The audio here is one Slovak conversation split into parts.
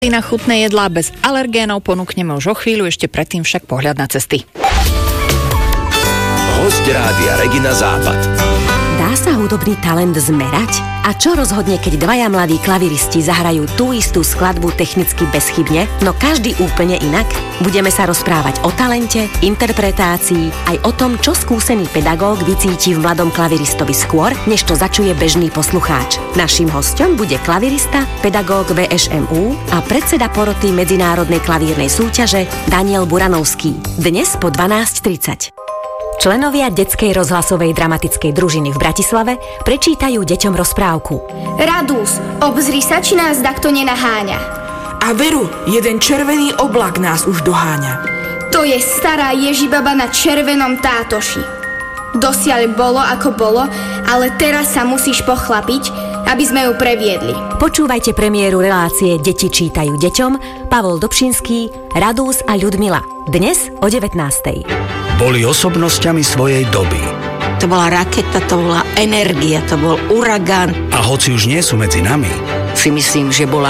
Na chutné jedlá bez alergénov ponúkneme už o chvíľu, ešte predtým však pohľad na cesty. Hosť Rádia Regina Západ. Dá sa hudobný talent zmerať? A čo rozhodne, keď dvaja mladí klaviristi zahrajú tú istú skladbu technicky bezchybne, no každý úplne inak? Budeme sa rozprávať o talente, interpretácii, aj o tom, čo skúsený pedagóg vycíti v mladom klaviristovi skôr, než to začuje bežný poslucháč. Naším hosťom bude klavirista, pedagóg VŠMU a predseda poroty Medzinárodnej klavírnej súťaže Daniel Buranovský. Dnes po 12:30. Členovia detskej rozhlasovej dramatickej družiny v Bratislave prečítajú deťom rozprávku. Radus, obzri sa, či nás dakto nenaháňa. A veru, jeden červený oblak nás už doháňa. To je stará Ježibaba na červenom tátoši. Dosiaľ bolo ako bolo, ale teraz sa musíš pochlapiť, aby sme ju previedli. Počúvajte premiéru relácie Deti čítajú deťom, Pavol Dobšinský, Radus a Ľudmila. Dnes o 19:00. Boli osobnosťami svojej doby. To bola raketa, to bola energia, to bol uragán. A hoci už nie sú medzi nami, Si myslím, že bola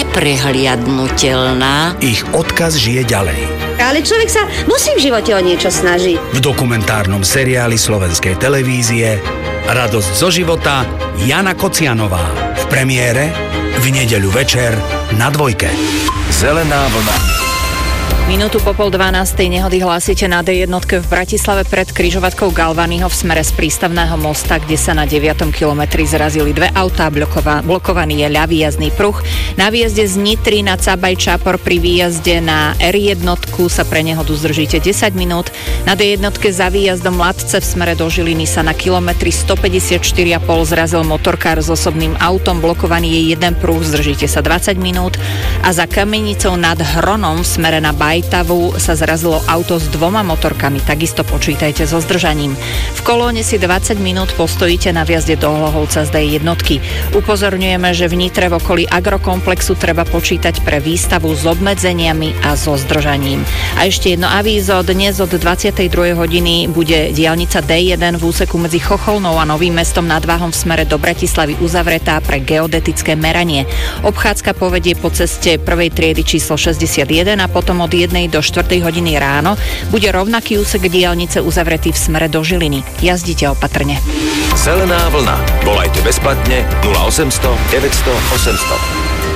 neprehliadnutelná. ich odkaz žije ďalej. Ale človek sa musí v živote o niečo snažiť. V dokumentárnom seriáli slovenskej televízie Radosť zo života Jana Kocianová. V premiére v nedeľu večer na Dvojke. Zelená vlna. Minútu po 11:30 nehody hlásite na D1 v Bratislave pred križovatkou Galvanyho v smere z prístavného mosta, kde sa na 9. kilometri zrazili dve autá, blokovaný je ľavý jazdný pruh. Na výjazde z Nitry na Cabaj Čápor pri výjazde na R1 sa pre nehodu zdržíte 10 minút. Na D1 za výjazdom Latce v smere do Žiliny sa na kilometri 154,5 zrazil motorkár s osobným autom, blokovaný je jeden pruh, zdržíte sa 20 minút. A za Kamenicou nad Hronom v smere na Bajtavu sa zrazilo auto s dvoma motorkami, takisto počítajte so zdržaním. V kolóne si 20 minút postojíte na vjazde do Hlohovca z D1. Upozorňujeme, že v Nitre v okolí agrokomplexu treba počítať pre výstavu s obmedzeniami a so zdržaním. A ešte jedno avízo, dnes od 22. hodiny bude diaľnica D1 v úseku medzi Chocholnou a Novým Mestom nad Váhom v smere do Bratislavy uzavretá pre geodetické meranie. Obchádzka povedie po ceste prvej triedy číslo 61 a potom od 1. do 4. hodiny ráno bude rovnaký úsek diaľnice uzavretý v smere do Žiliny. Jazdite opatrne. Zelená vlna. Volajte bezplatne 0800 900 800.